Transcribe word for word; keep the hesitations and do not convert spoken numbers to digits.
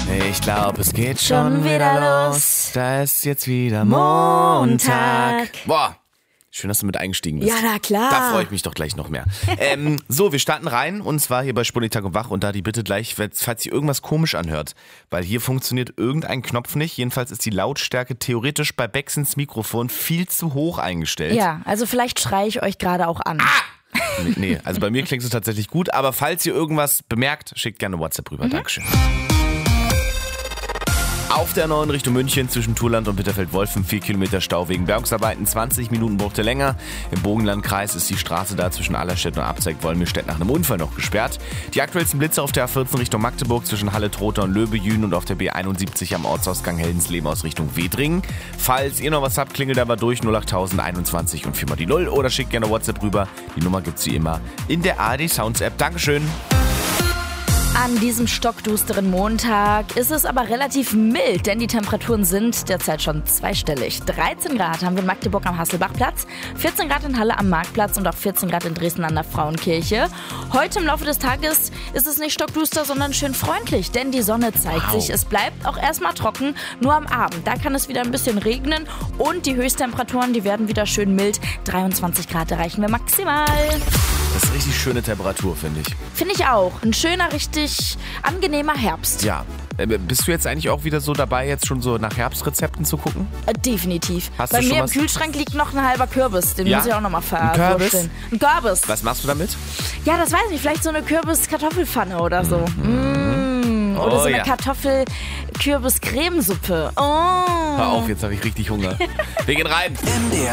Ich glaube, es geht Schon schon wieder wieder los. los. Da ist jetzt wieder Montag. Montag. Boah, schön, dass du mit eingestiegen bist. Ja, na klar. Da freue ich mich doch gleich noch mehr. ähm, so, wir starten rein und zwar hier bei Sputnik und Wach und da die Bitte gleich, falls sich irgendwas komisch anhört, weil hier funktioniert irgendein Knopf nicht. Jedenfalls ist die Lautstärke theoretisch bei Becksens Mikrofon viel zu hoch eingestellt. Ja, also vielleicht schreie ich euch gerade auch an. Nee, nee, also bei mir klingt es tatsächlich gut, aber falls ihr irgendwas bemerkt, schickt gerne WhatsApp rüber. Mhm. Dankeschön. Auf der neuen Richtung München zwischen Turland und Bitterfeld-Wolfen vier Kilometer Stau wegen Bergungsarbeiten, zwanzig Minuten brauchte länger. Im Bogenlandkreis ist die Straße da zwischen Allerstedt und Abzeig-Wolmirstedt nach einem Unfall noch gesperrt. Die aktuellsten Blitze auf der A vierzehn Richtung Magdeburg zwischen Halle, Trotha und Löbejün und auf der B einundsiebzig am Ortsausgang Heldensleben aus Richtung Wedringen. Falls ihr noch was habt, klingelt aber durch null acht null null einundzwanzig und vier mal die null oder schickt gerne WhatsApp rüber. Die Nummer gibt's wie immer in der A R D Sounds App. Dankeschön. An diesem stockdusteren Montag ist es aber relativ mild, denn die Temperaturen sind derzeit schon zweistellig. dreizehn Grad haben wir in Magdeburg am Hasselbachplatz, vierzehn Grad in Halle am Marktplatz und auch vierzehn Grad in Dresden an der Frauenkirche. Heute im Laufe des Tages ist es nicht stockduster, sondern schön freundlich, denn die Sonne zeigt Wow. sich. Es bleibt auch erstmal trocken, nur am Abend. Da kann es wieder ein bisschen regnen und die Höchsttemperaturen, die werden wieder schön mild. dreiundzwanzig Grad erreichen wir maximal. Das ist richtig schöne Temperatur, finde ich. Finde ich auch. Ein schöner, richtig angenehmer Herbst. Ja. Äh, Bist du jetzt eigentlich auch wieder so dabei, jetzt schon so nach Herbstrezepten zu gucken? Äh, definitiv. Hast Bei du schon mir im was? Kühlschrank liegt noch ein halber Kürbis. Den Ja? muss ich auch noch mal Ein Kürbis? vorstellen. Ein Kürbis. Was machst du damit? Ja, das weiß ich nicht. Vielleicht so eine Kürbis-Kartoffelpfanne oder so. Mm. Oder Oh, so eine ja. Kartoffel-Kürbis-Cremesuppe. Oh. Hör auf, jetzt habe ich richtig Hunger. Wir gehen rein.